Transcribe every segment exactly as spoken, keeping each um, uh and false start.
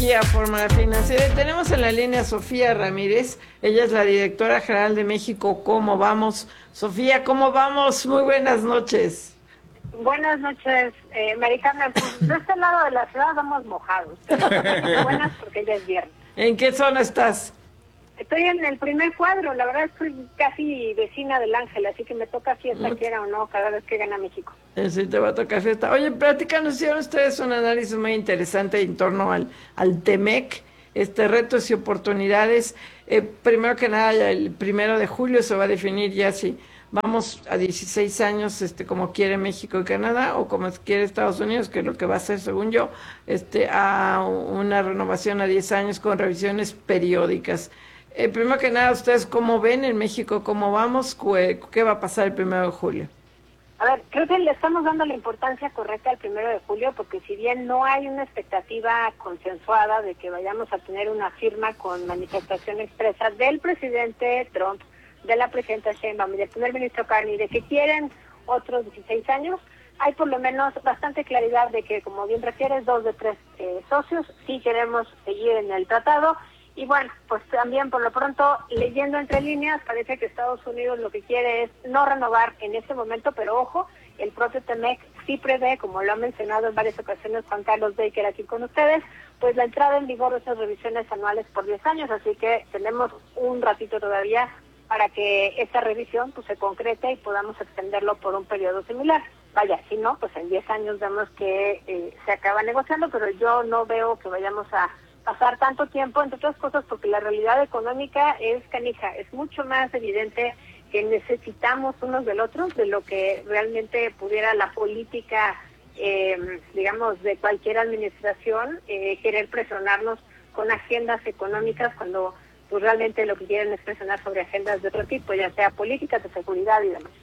Y a Fórmula Financiera. Tenemos en la línea a Sofía Ramírez. Ella es la directora general de México. ¿Cómo vamos? Sofía, ¿cómo vamos? Muy buenas noches. Buenas noches, eh, Maricarmen. Pues de este lado de la ciudad vamos mojados. Pero buenas porque ya es viernes. ¿En qué zona estás? Estoy en el primer cuadro. La verdad estoy casi vecina del Ángel, así que me toca fiesta, quiera o no, cada vez que gana México. Sí, te va a tocar fiesta. Oye, platícanos, hicieron ustedes un análisis muy interesante en torno al, al TEMEC, este retos y oportunidades. Eh, primero que nada, el primero de julio se va a definir ya si vamos a dieciséis años, este, como quiere México y Canadá, o como quiere Estados Unidos, que es lo que va a hacer, según yo, este, a una renovación a diez años con revisiones periódicas. Eh, primero que nada, ¿ustedes cómo ven en México, cómo vamos? ¿Qué va a pasar el primero de julio? A ver, creo que le estamos dando la importancia correcta al primero de julio, porque si bien no hay una expectativa consensuada de que vayamos a tener una firma con manifestación expresa del presidente Trump, de la presidenta Sheinbaum y del primer ministro Carney, de que quieren otros dieciséis años, hay por lo menos bastante claridad de que, como bien refieres, dos de tres eh, socios sí queremos seguir en el tratado. Y bueno, pues también por lo pronto, leyendo entre líneas, parece que Estados Unidos lo que quiere es no renovar en este momento, pero ojo, el propio TEMEC sí prevé, como lo ha mencionado en varias ocasiones Juan Carlos Baker aquí con ustedes, pues la entrada en vigor de esas revisiones anuales por diez años, así que tenemos un ratito todavía para que esta revisión pues se concrete y podamos extenderlo por un periodo similar. Vaya, si no, pues en diez años vemos que eh, se acaba negociando, pero yo no veo que vayamos a pasar tanto tiempo, entre otras cosas porque la realidad económica es canija, es mucho más evidente que necesitamos unos del otro de lo que realmente pudiera la política, eh, digamos, de cualquier administración, eh, querer presionarnos con agendas económicas cuando pues realmente lo que quieren es presionar sobre agendas de otro tipo, ya sea políticas de seguridad y demás.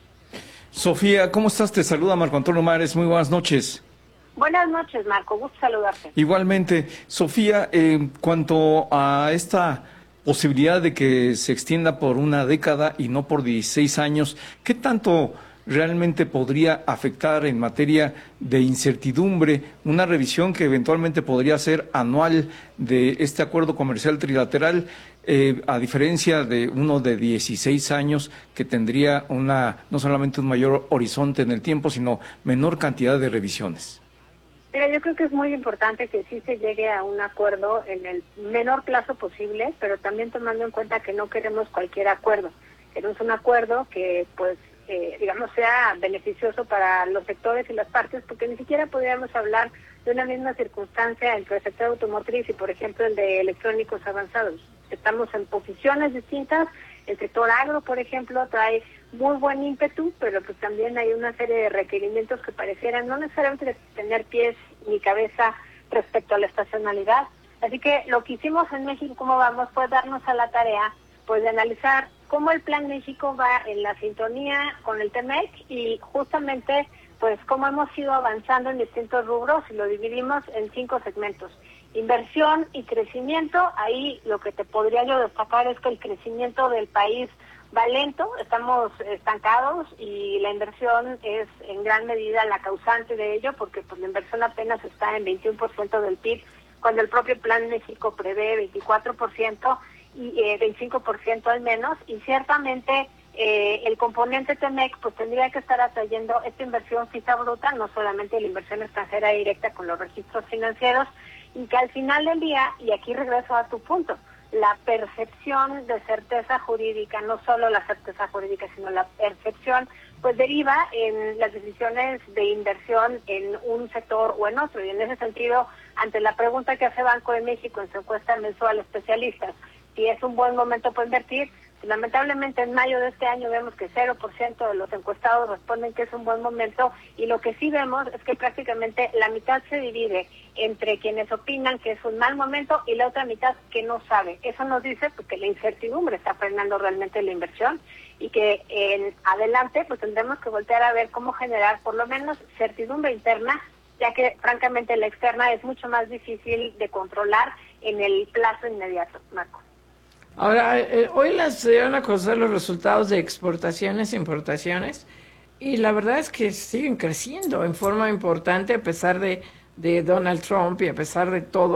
Sofía, ¿cómo estás? Te saluda Marco Antonio Mares, muy buenas noches. Buenas noches, Marco, gusto saludarte. Igualmente, Sofía, en cuanto a esta posibilidad de que se extienda por una década y no por dieciséis años, ¿qué tanto realmente podría afectar en materia de incertidumbre una revisión que eventualmente podría ser anual de este acuerdo comercial trilateral, eh, a diferencia de uno de dieciséis años que tendría una no solamente un mayor horizonte en el tiempo, sino menor cantidad de revisiones? Mira, yo creo que es muy importante que sí se llegue a un acuerdo en el menor plazo posible, pero también tomando en cuenta que no queremos cualquier acuerdo. Queremos un acuerdo que, pues, eh, digamos, sea beneficioso para los sectores y las partes, porque ni siquiera podríamos hablar de una misma circunstancia entre el sector automotriz y, por ejemplo, el de electrónicos avanzados. Estamos en posiciones distintas. El sector agro, por ejemplo, trae muy buen ímpetu, pero pues también hay una serie de requerimientos que parecieran no necesariamente tener pies ni cabeza respecto a la estacionalidad. Así que lo que hicimos en México, ¿cómo vamos? Fue darnos a la tarea pues de analizar cómo el Plan México va en la sintonía con el TEMEC y justamente pues cómo hemos ido avanzando en distintos rubros y lo dividimos en cinco segmentos. Inversión y crecimiento, ahí lo que te podría yo destacar es que el crecimiento del país va lento, estamos estancados y la inversión es en gran medida la causante de ello, porque pues la inversión apenas está en veintiuno por ciento del P I B, cuando el propio Plan México prevé veinticuatro por ciento y eh, veinticinco por ciento al menos, y ciertamente eh, el componente TEMEC pues tendría que estar atrayendo esta inversión fija bruta, no solamente la inversión extranjera directa con los registros financieros, y que al final del día, y aquí regreso a tu punto, la percepción de certeza jurídica, no solo la certeza jurídica, sino la percepción, pues deriva en las decisiones de inversión en un sector o en otro. Y en ese sentido, ante la pregunta que hace Banco de México en su encuesta mensual a especialistas, si es un buen momento para invertir, lamentablemente en mayo de este año vemos que cero por ciento de los encuestados responden que es un buen momento, y lo que sí vemos es que prácticamente la mitad se divide entre quienes opinan que es un mal momento y la otra mitad que no sabe. Eso nos dice pues, que la incertidumbre está frenando realmente la inversión y que en adelante pues tendremos que voltear a ver cómo generar por lo menos certidumbre interna, ya que francamente la externa es mucho más difícil de controlar en el plazo inmediato, Marco. Ahora, eh, hoy las dieron a conocer los resultados de exportaciones e importaciones y la verdad es que siguen creciendo en forma importante a pesar de, de Donald Trump y a pesar de todo.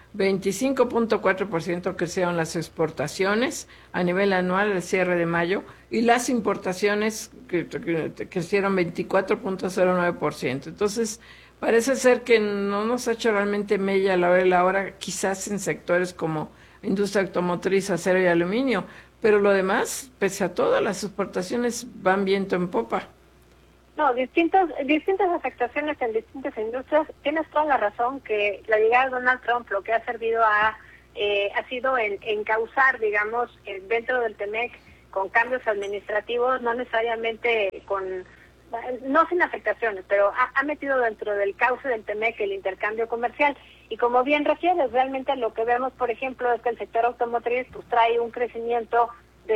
veinticinco punto cuatro por ciento crecieron las exportaciones a nivel anual al cierre de mayo y las importaciones que, que crecieron veinticuatro punto cero nueve por ciento. Entonces, parece ser que no nos ha hecho realmente mella a la hora de la hora, quizás en sectores como industria automotriz, acero y aluminio, pero lo demás, pese a todo, las exportaciones van viento en popa. No, distintas, distintas afectaciones en distintas industrias. Tienes toda la razón que la llegada de Donald Trump lo que ha servido a, eh, ha sido en, en causar, digamos, eh, dentro del TEMEC con cambios administrativos, no necesariamente con, no sin afectaciones, pero ha, ha metido dentro del cauce del TEMEC el intercambio comercial. Y como bien refieres, realmente lo que vemos, por ejemplo, es que el sector automotriz pues trae un crecimiento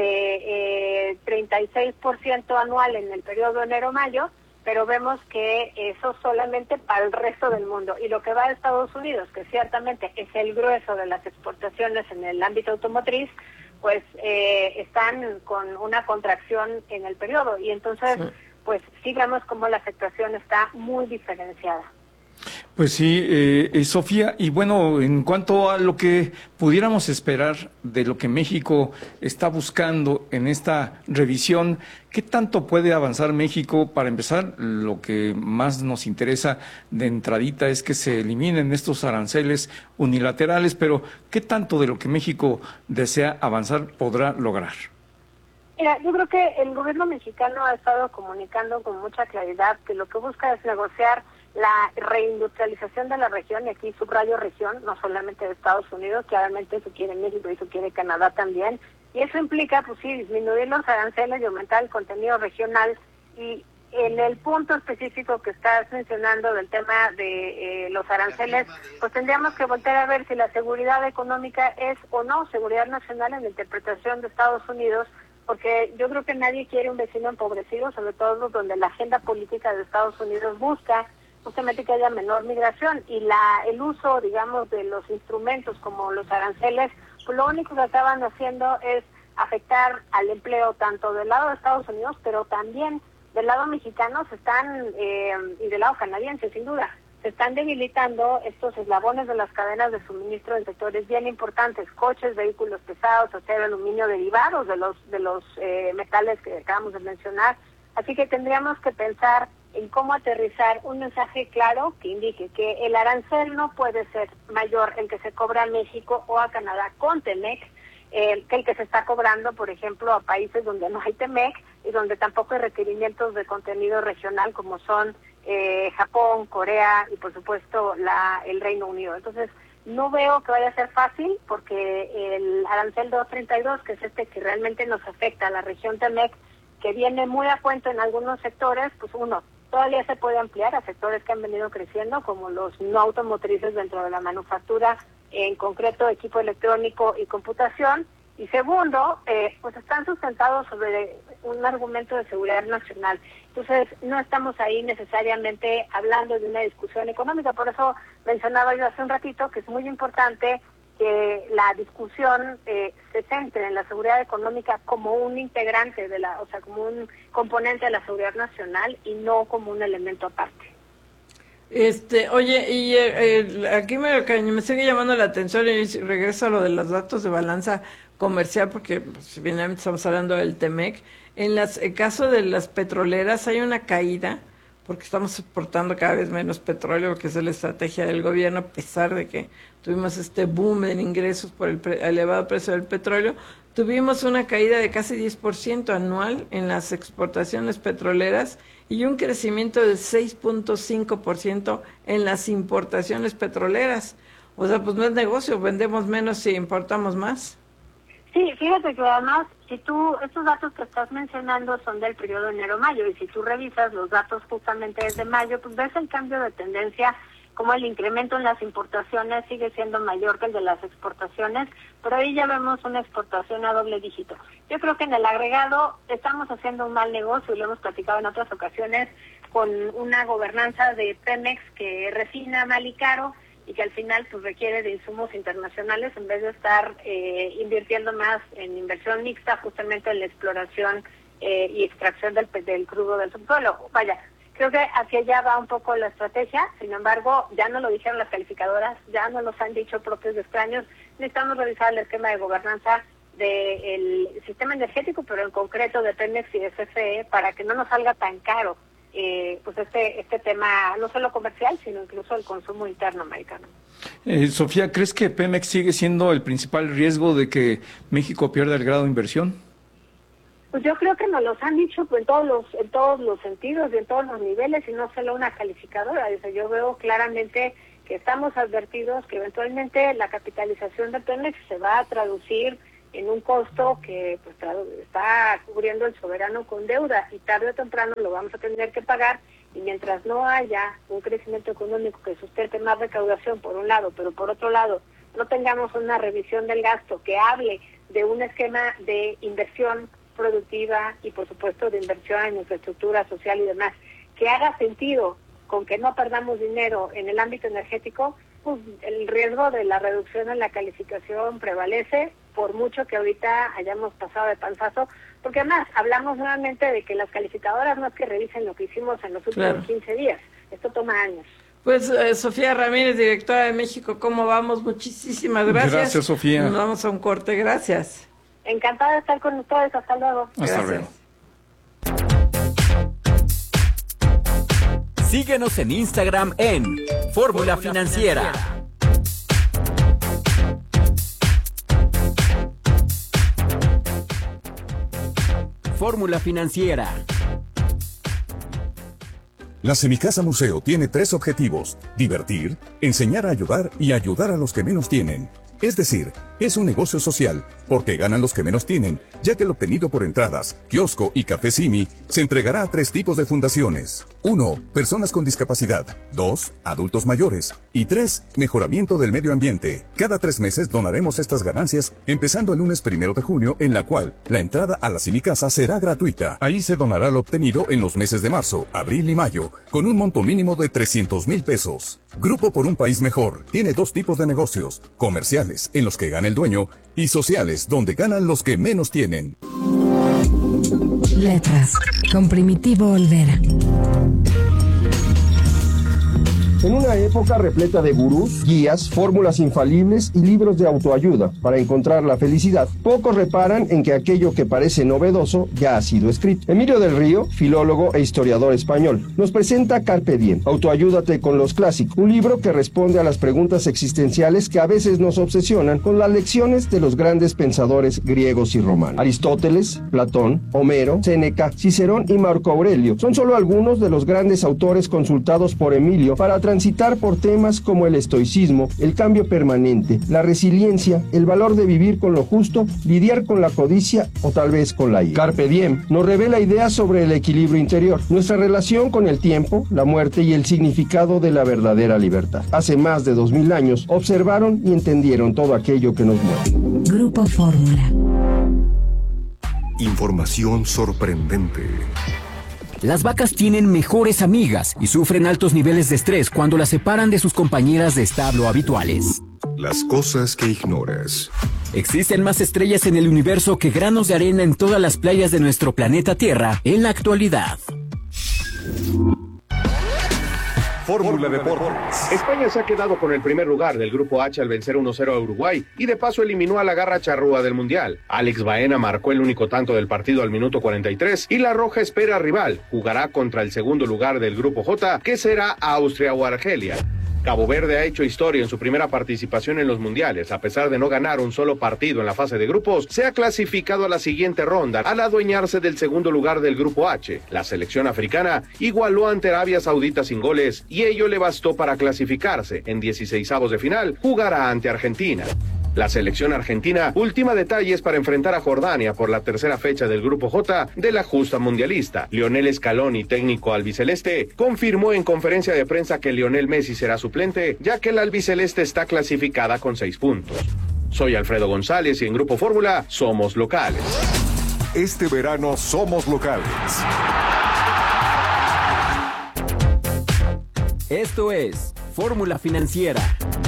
de eh, treinta y seis por ciento anual en el periodo enero-mayo, pero vemos que eso solamente para el resto del mundo. Y lo que va a Estados Unidos, que ciertamente es el grueso de las exportaciones en el ámbito automotriz, pues eh, están con una contracción en el periodo. Y entonces, sí. pues sí vemos como la afectación está muy diferenciada. Pues sí, eh, eh, Sofía, y bueno, en cuanto a lo que pudiéramos esperar de lo que México está buscando en esta revisión, ¿qué tanto puede avanzar México? Para empezar, lo que más nos interesa de entradita es que se eliminen estos aranceles unilaterales, pero ¿qué tanto de lo que México desea avanzar podrá lograr? Mira, yo creo que el gobierno mexicano ha estado comunicando con mucha claridad que lo que busca es negociar la reindustrialización de la región, y aquí subrayo región, no solamente de Estados Unidos, claramente eso quiere México y eso quiere Canadá también, y eso implica, pues sí, disminuir los aranceles y aumentar el contenido regional. Y en el punto específico que estás mencionando del tema de eh, los aranceles, pues tendríamos que volver a ver si la seguridad económica es o no seguridad nacional en la interpretación de Estados Unidos, porque yo creo que nadie quiere un vecino empobrecido, sobre todo donde la agenda política de Estados Unidos busca justamente que haya menor migración, y la el uso, digamos, de los instrumentos como los aranceles, pues lo único que acaban haciendo es afectar al empleo tanto del lado de Estados Unidos, pero también del lado mexicano se están, eh, y del lado canadiense, sin duda, se están debilitando estos eslabones de las cadenas de suministro en sectores bien importantes, coches, vehículos pesados, acero, aluminio, derivados de los de los eh, metales que acabamos de mencionar. Así que tendríamos que pensar en cómo aterrizar un mensaje claro que indique que el arancel no puede ser mayor el que se cobra a México o a Canadá con TEMEC, eh, que el que se está cobrando, por ejemplo, a países donde no hay TEMEC y donde tampoco hay requerimientos de contenido regional como son eh, Japón, Corea y, por supuesto, la el Reino Unido. Entonces, no veo que vaya a ser fácil porque el arancel doscientos treinta y dos, que es este que realmente nos afecta a la región TEMEC, que viene muy a cuento en algunos sectores, pues uno, todavía se puede ampliar a sectores que han venido creciendo, como los no automotrices dentro de la manufactura, en concreto equipo electrónico y computación. Y segundo, eh, pues están sustentados sobre un argumento de seguridad nacional. Entonces, no estamos ahí necesariamente hablando de una discusión económica. Por eso mencionaba yo hace un ratito que es muy importante que la discusión eh, se centre en la seguridad económica como un integrante de la, o sea, como un componente de la seguridad nacional y no como un elemento aparte. Este, oye, y eh, eh, aquí me, me sigue llamando la atención y regreso a lo de los datos de balanza comercial, porque pues, finalmente estamos hablando del TEMEC. En las, el caso de las petroleras hay una caída, porque estamos exportando cada vez menos petróleo, que es la estrategia del gobierno, a pesar de que tuvimos este boom en ingresos por el pre elevado precio del petróleo. Tuvimos una caída de casi diez por ciento anual en las exportaciones petroleras y un crecimiento de seis punto cinco por ciento en las importaciones petroleras. O sea, pues no es negocio, vendemos menos y importamos más. Sí, fíjate que además, si tú, estos datos que estás mencionando son del periodo enero-mayo, y si tú revisas los datos justamente desde mayo, pues ves el cambio de tendencia, como el incremento en las importaciones sigue siendo mayor que el de las exportaciones, pero ahí ya vemos una exportación a doble dígito. Yo creo que en el agregado estamos haciendo un mal negocio, y lo hemos platicado en otras ocasiones, con una gobernanza de Pemex que refina mal y caro, y que al final pues requiere de insumos internacionales en vez de estar eh, invirtiendo más en inversión mixta, justamente en la exploración eh, y extracción del, del crudo del subsuelo. Vaya, Creo que hacia allá va un poco la estrategia, sin embargo, ya no lo dijeron las calificadoras, ya no los han dicho propios extraños. Necesitamos revisar el esquema de gobernanza del sistema energético, pero en concreto de Pemex y de C F E, para que no nos salga tan caro eh, pues este este tema, no solo comercial, sino incluso el consumo interno americano. Eh, Sofía, ¿crees que Pemex sigue siendo el principal riesgo de que México pierda el grado de inversión? Pues yo creo que nos los han dicho en todos los en todos los sentidos y en todos los niveles, y no solo una calificadora. O sea, yo veo claramente que estamos advertidos que eventualmente la capitalización de Pemex se va a traducir en un costo que pues está cubriendo el soberano con deuda, y tarde o temprano lo vamos a tener que pagar, y mientras no haya un crecimiento económico que sustente más recaudación por un lado, pero por otro lado no tengamos una revisión del gasto que hable de un esquema de inversión productiva y por supuesto de inversión en infraestructura social y demás, que haga sentido con que no perdamos dinero en el ámbito energético, pues el riesgo de la reducción en la calificación prevalece, por mucho que ahorita hayamos pasado de panzazo, porque además hablamos nuevamente de que las calificadoras no es que revisen lo que hicimos en los últimos claro. quince días, esto toma años. Pues eh, Sofía Ramírez, directora de México, ¿cómo vamos? Muchísimas gracias. Gracias, Sofía. Nos vamos a un corte, gracias. Encantada de estar con ustedes, hasta luego. Hasta luego. Síguenos en Instagram en Fórmula Financiera. Fórmula Financiera. La Semicasa Museo tiene tres objetivos: divertir, enseñar a ayudar y ayudar a los que menos tienen. Es decir, es un negocio social, porque ganan los que menos tienen, ya que el obtenido por entradas, kiosco y café Simi se entregará a tres tipos de fundaciones. uno. Personas con discapacidad. dos. Adultos mayores. Y tres. Mejoramiento del medio ambiente. Cada tres meses donaremos estas ganancias, empezando el lunes primero de junio, en la cual la entrada a la Semicasa será gratuita. Ahí se donará lo obtenido en los meses de marzo, abril y mayo, con un monto mínimo de trescientos mil pesos. Grupo por un País Mejor tiene dos tipos de negocios: comerciales, en los que gana el dueño, y sociales, donde ganan los que menos tienen. Letras, con Primitivo Olvera. En una época repleta de gurús, guías, fórmulas infalibles y libros de autoayuda para encontrar la felicidad, pocos reparan en que aquello que parece novedoso ya ha sido escrito. Emilio del Río, filólogo e historiador español, nos presenta Carpe Diem, Autoayúdate con los clásicos, un libro que responde a las preguntas existenciales que a veces nos obsesionan con las lecciones de los grandes pensadores griegos y romanos. Aristóteles, Platón, Homero, Séneca, Cicerón y Marco Aurelio son solo algunos de los grandes autores consultados por Emilio para transitar por temas como el estoicismo, el cambio permanente, la resiliencia, el valor de vivir con lo justo, lidiar con la codicia o tal vez con la ira. Carpe Diem nos revela ideas sobre el equilibrio interior, nuestra relación con el tiempo, la muerte y el significado de la verdadera libertad. Hace más de dos mil años observaron y entendieron todo aquello que nos mueve. Grupo Fórmula. Información sorprendente. Las vacas tienen mejores amigas y sufren altos niveles de estrés cuando las separan de sus compañeras de establo habituales. Las cosas que ignoras. Existen más estrellas en el universo que granos de arena en todas las playas de nuestro planeta Tierra en la actualidad. Fórmula Deportes. España se ha quedado con el primer lugar del Grupo H al vencer uno cero a Uruguay y de paso eliminó a la garra charrúa del Mundial. Alex Baena marcó el único tanto del partido al minuto cuarenta y tres y la Roja espera rival. Jugará contra el segundo lugar del Grupo J, que será Austria o Argelia. Cabo Verde ha hecho historia en su primera participación en los mundiales. A pesar de no ganar un solo partido en la fase de grupos, se ha clasificado a la siguiente ronda al adueñarse del segundo lugar del Grupo H. La selección africana igualó ante Arabia Saudita sin goles y ello le bastó para clasificarse. En dieciseisavos de final jugará ante Argentina. La selección argentina ultima detalles para enfrentar a Jordania por la tercera fecha del Grupo J de la justa mundialista. Lionel Scaloni, técnico albiceleste, confirmó en conferencia de prensa que Lionel Messi será suplente, ya que la albiceleste está clasificada con seis puntos. Soy Alfredo González y en Grupo Fórmula somos locales. Este verano somos locales. Esto es Fórmula Financiera.